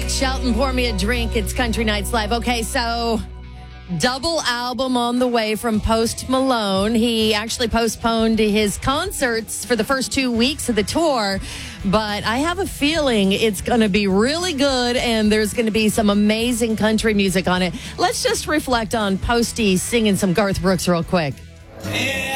Shelton, pour me a drink. It's Country Nights Live. Okay, so double album on the way from Post Malone. He actually postponed his concerts for the first 2 weeks of the tour, but I have a feeling it's going to be really good and there's going to be some amazing country music on it. Let's just reflect on Posty singing some Garth Brooks real quick. Yeah.